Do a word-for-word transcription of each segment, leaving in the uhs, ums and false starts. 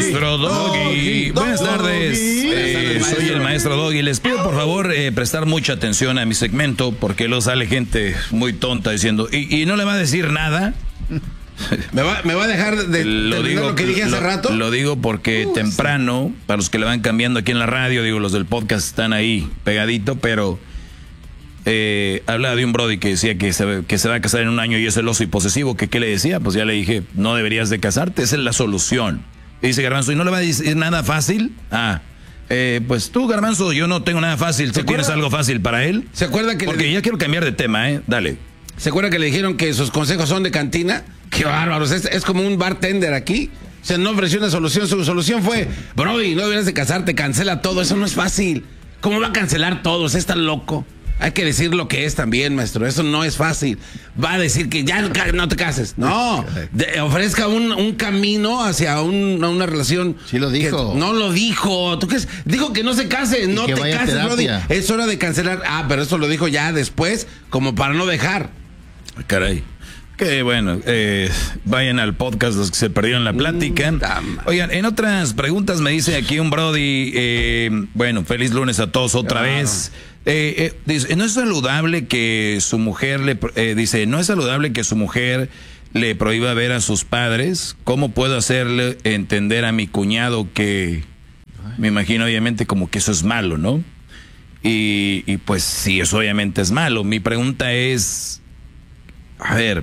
maestro Doggy. Doggy. Buenas tardes. Eh, soy el maestro Doggy. Les pido por favor eh, prestar mucha atención a mi segmento porque luego sale gente muy tonta diciendo, ¿y, y no le va a decir nada? ¿Me va, me va a dejar de lo, digo, lo que dije hace lo, rato? Lo digo porque uh, temprano, sí. Para los que le van cambiando aquí en la radio, digo, los del podcast están ahí pegadito, pero eh, hablaba de un brody que decía que se, que se va a casar en un año y es celoso y posesivo. ¿Que qué le decía? Pues ya le dije, no deberías de casarte, esa es la solución. Y dice Garbanzo, ¿y no le va a decir nada fácil? Ah, eh, pues tú, Garbanzo, yo no tengo nada fácil. ¿Tú tienes algo fácil para él? ¿Se acuerda que Porque le... ya quiero cambiar de tema, ¿eh? Dale. ¿Se acuerda que le dijeron que sus consejos son de cantina? ¡Qué bárbaros! Es, es como un bartender aquí. O sea, no ofreció una solución. Su solución fue, Brody, no deberías de casarte, cancela todo. Eso no es fácil. ¿Cómo va a cancelar todo? ¿Es tan loco? Hay que decir lo que es también, maestro. Eso no es fácil. Va a decir que ya no te cases. No. De, ofrezca un, un camino hacia un, una relación. Sí lo dijo. Que, no lo dijo. ¿Tú qué es? Dijo que no se case. No te cases, Brody. Es hora de cancelar. Ah, pero eso lo dijo ya después, como para no dejar. Caray. Que bueno, eh, vayan al podcast los que se perdieron la plática. Oigan, en otras preguntas me dice aquí un Brody, eh, bueno, feliz lunes a todos otra claro. vez. Eh, eh, dice, no es saludable que su mujer le, eh, dice, no es saludable que su mujer le prohíba ver a sus padres. ¿Cómo puedo hacerle entender a mi cuñado que, me imagino obviamente como que eso es malo, ¿no? Y, y pues sí, eso obviamente es malo. Mi pregunta es, a ver,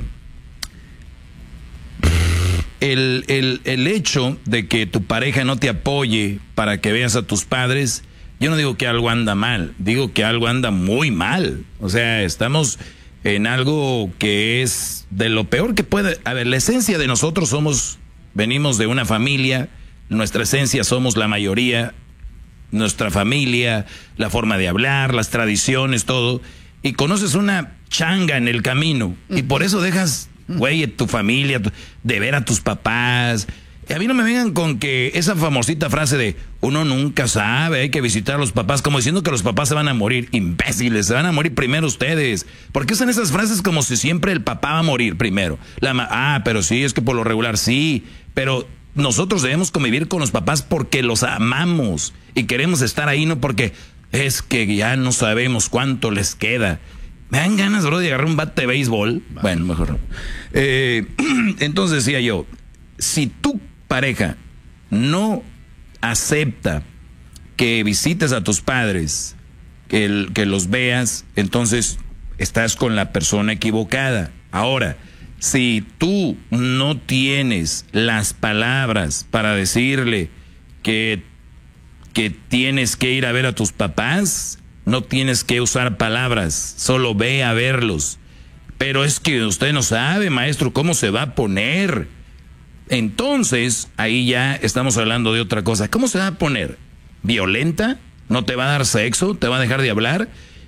el, el, el hecho de que tu pareja no te apoye para que veas a tus padres, yo no digo que algo anda mal, digo que algo anda muy mal. O sea, estamos en algo que es de lo peor que puede. A ver, la esencia de nosotros somos, venimos de una familia, nuestra esencia somos la mayoría, nuestra familia, la forma de hablar, las tradiciones, todo. Y conoces una changa en el camino y por eso dejas, güey, tu familia, de ver a tus papás. Y a mí no me vengan con que esa famosita frase de uno nunca sabe, hay que visitar a los papás, como diciendo que los papás se van a morir. Imbéciles, se van a morir primero ustedes. ¿Por qué usan esas frases como si siempre el papá va a morir primero? La ma- ah, pero sí, es que por lo regular sí, pero nosotros debemos convivir con los papás porque los amamos y queremos estar ahí, no porque es que ya no sabemos cuánto les queda. Me dan ganas, bro, de agarrar un bate de béisbol. Vale. Bueno, mejor no. Eh, entonces decía yo, si tu pareja no acepta que visites a tus padres, que, el, que los veas, entonces estás con la persona equivocada. Ahora, si tú no tienes las palabras para decirle que, que tienes que ir a ver a tus papás, no tienes que usar palabras, solo ve a verlos. Pero es que usted no sabe, maestro, cómo se va a poner. Entonces, ahí ya estamos hablando de otra cosa. ¿Cómo se va a poner? ¿Violenta? ¿No te va a dar sexo? ¿Te va a dejar de hablar?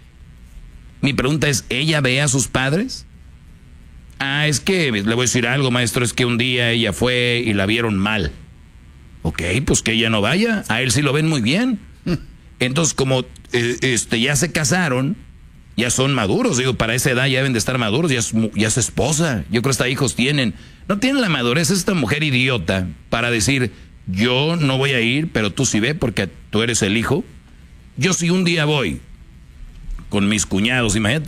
Mi pregunta es, ¿ella ve a sus padres? Ah, es que, le voy a decir algo, maestro, es que un día ella fue y la vieron mal. Ok, pues que ella no vaya, a él sí lo ven muy bien. Entonces, como eh, este ya se casaron, ya son maduros, digo, para esa edad ya deben de estar maduros, ya es, ya es esposa, yo creo que hasta hijos tienen. No tienen la madurez esta mujer idiota para decir, yo no voy a ir, pero tú sí ve porque tú eres el hijo. Yo sí un día voy con mis cuñados, imagínate.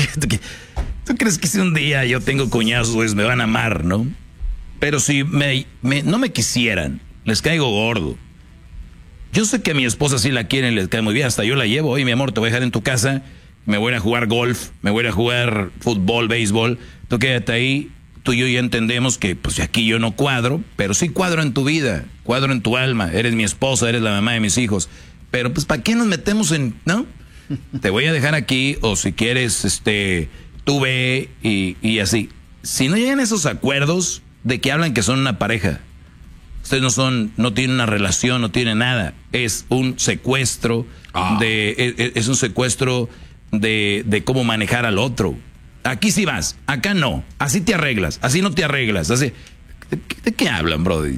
¿Tú crees que si un día yo tengo cuñados, pues me van a amar, no? Pero si me, me, no me quisieran, les caigo gordo. Yo sé que a mi esposa sí la quieren, les cae muy bien, hasta yo la llevo. Oye, mi amor, te voy a dejar en tu casa, me voy a ir a jugar golf, me voy a ir a jugar fútbol, béisbol. Tú quédate ahí, tú y yo ya entendemos que pues aquí yo no cuadro, pero sí cuadro en tu vida, cuadro en tu alma. Eres mi esposa, eres la mamá de mis hijos. Pero pues ¿para qué nos metemos en, no? Te voy a dejar aquí, o si quieres, este, tú ve y, y así. Si no llegan esos acuerdos de que hablan que son una pareja, ustedes no son, no tienen una relación, no tienen nada. Es un secuestro ah. de, es, es un secuestro de, de cómo manejar al otro. Aquí sí vas, acá no. Así te arreglas, así no te arreglas. Así, ¿de, de qué hablan, Brody?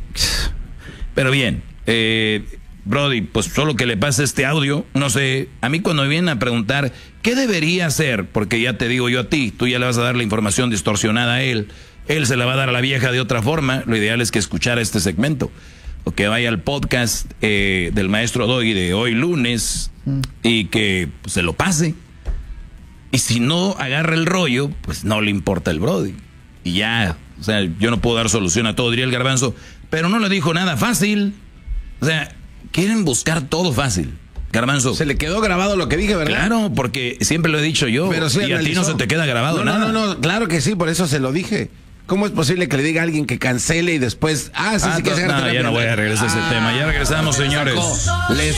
Pero bien, eh, Brody, pues solo que le pase este audio, no sé. A mí cuando me vienen a preguntar qué debería hacer, porque ya te digo yo a ti, tú ya le vas a dar la información distorsionada a él. Él se la va a dar a la vieja de otra forma. Lo ideal es que escuchara este segmento. o que vaya al podcast eh, del maestro Doggy de hoy lunes mm. y que pues, se lo pase. Y si no agarra el rollo, pues no le importa el Brody. Y ya, o sea, yo no puedo dar solución a todo, diría el Garbanzo, pero no le dijo nada fácil. O sea, quieren buscar todo fácil. Garbanzo. Se le quedó grabado lo que dije, ¿verdad? Claro, porque siempre lo he dicho yo. Pero sí y analizó. A ti no se te queda grabado no, nada. No, no, no, claro que sí, por eso se lo dije. ¿Cómo es posible que le diga a alguien que cancele y después... Ah, sí, ah, sí que se no, ya no voy a regresar a ese ah, tema. Ya regresamos, señores. Les